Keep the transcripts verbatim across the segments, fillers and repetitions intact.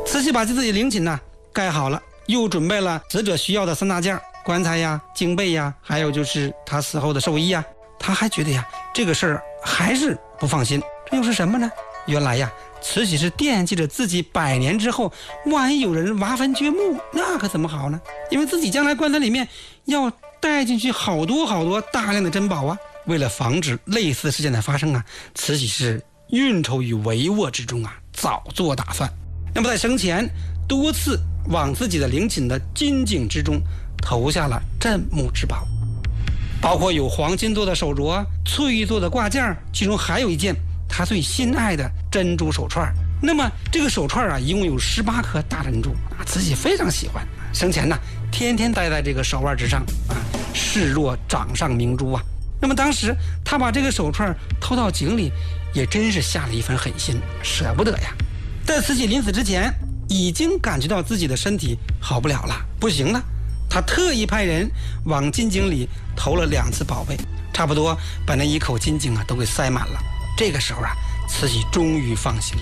慈禧把自己陵寝呢盖好了，又准备了死者需要的三大件，棺材呀、经被呀，还有就是他死后的寿衣呀。他还觉得呀，这个事儿还是不放心。这又是什么呢？原来呀，慈禧是惦记着自己百年之后，万一有人挖坟掘墓，那可怎么好呢？因为自己将来棺材里面要带进去好多好多大量的珍宝啊。为了防止类似事件的发生啊，慈禧是运筹于帷幄之中啊，早做打算。那么在生前多次往自己的陵寝的金井之中投下了镇墓之宝，包括有黄金做的手镯、翠玉做的挂件，其中还有一件他最心爱的珍珠手串。那么这个手串啊，一共有十八颗大珍珠啊，慈禧非常喜欢。生前呢，天天戴在这个手腕之上啊，视若掌上明珠啊。那么当时他把这个手串投到井里，也真是下了一份狠心，舍不得呀。在慈禧临死之前，已经感觉到自己的身体好不了了，不行了。他特意派人往金井里投了两次宝贝，差不多把那一口金井啊都给塞满了。这个时候啊，慈禧终于放心了。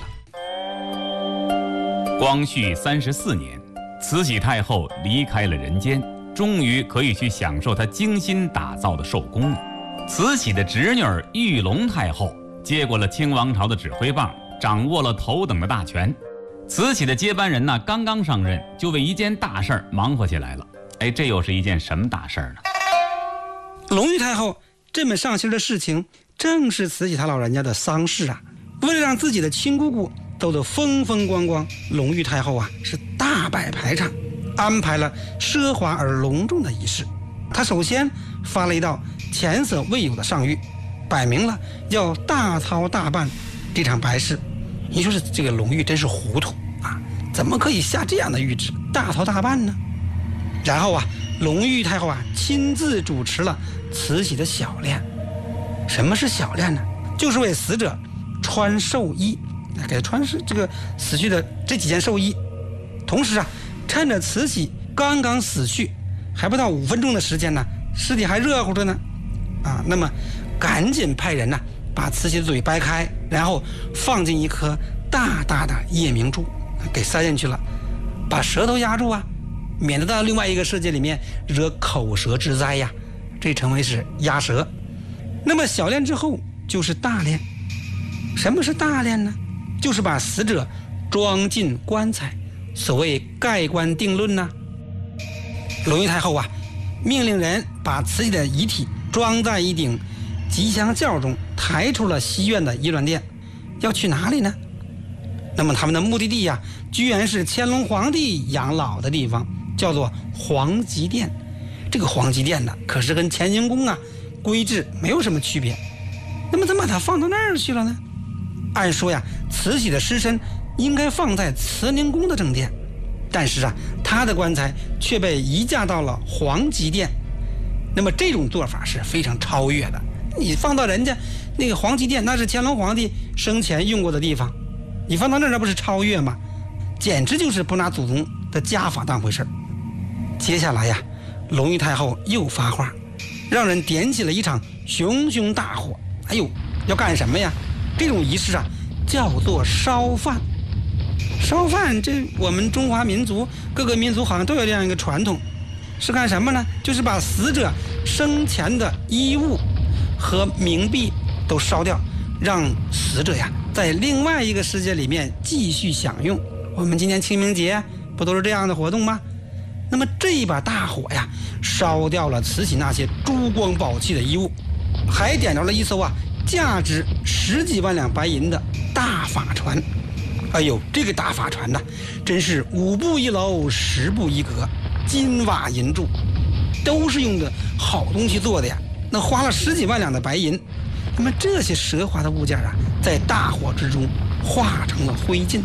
光绪三十四年，慈禧太后离开了人间，终于可以去享受她精心打造的寿宫了。慈禧的侄女裕隆太后接过了清王朝的指挥棒，掌握了头等的大权。慈禧的接班人呢，刚刚上任就为一件大事儿忙活起来了。哎，这又是一件什么大事儿呢？ 隆裕太后这么上心的事情，正是慈禧她老人家的丧事啊。为了让自己的亲姑姑走得风风光光，隆裕太后啊是大摆排场，安排了奢华而隆重的仪式。她首先发了一道前所未有的上谕，摆明了要大操大办这场白事。你说是这个隆裕真是糊涂啊，怎么可以下这样的谕旨，大操大办呢？然后啊，隆裕太后啊亲自主持了慈禧的小殓。什么是小殓呢？就是为死者穿寿衣，给穿这个死去的这几件寿衣。同时啊，趁着慈禧刚刚死去，还不到五分钟的时间呢，尸体还热乎着呢，啊，那么赶紧派人呢、啊、把慈禧的嘴掰开，然后放进一颗大大的夜明珠，给塞进去了，把舌头压住啊，免得到另外一个世界里面惹口舌之灾呀，这称为是压舌。那么小殓之后就是大殓。什么是大殓呢？就是把死者装进棺材，所谓盖棺定论呢。隆裕太后啊，命令人把慈禧的遗体装在一顶吉祥轿中，抬出了西苑的仪銮殿。要去哪里呢？那么他们的目的地呀、啊，居然是乾隆皇帝养老的地方，叫做皇极殿。这个皇极殿呢，可是跟乾清宫啊规制没有什么区别。那么怎么把它放到那儿去了呢？按说呀，慈禧的尸身应该放在慈宁宫的正殿，但是啊，她的棺材却被移驾到了皇极殿。那么这种做法是非常超越的。你放到人家那个皇极殿，那是乾隆皇帝生前用过的地方，你放到那儿，那不是超越吗？简直就是不拿祖宗的家法当回事。接下来呀，隆裕太后又发话，让人点起了一场熊熊大火。哎呦，要干什么呀？这种仪式啊，叫做烧饭。烧饭，这我们中华民族各个民族好像都有这样一个传统，是干什么呢？就是把死者生前的衣物和冥币都烧掉，让死者呀在另外一个世界里面继续享用。我们今年清明节不都是这样的活动吗？那么这一把大火呀，烧掉了慈禧那些珠光宝气的衣物，还点着了一艘啊价值十几万两白银的大法船。哎呦，这个大法船呐，真是五步一楼，十步一阁，金瓦银柱，都是用的好东西做的呀。那花了十几万两的白银，那么这些奢华的物件啊，在大火之中化成了灰烬。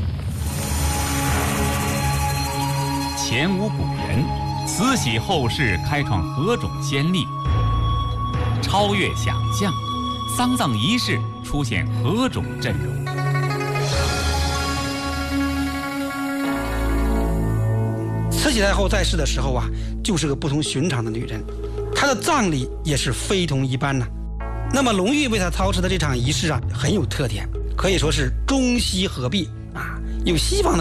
前无古人，慈禧后世开创何种先例？超越想象，丧葬仪式出现何种阵容？ 慈禧太后在世的时候啊，就是个不同寻常的女人，她的葬礼也是非同一般呐、啊。那么隆裕为她操持的这场仪式啊，很有特点，可以说是中西合璧啊，有西方的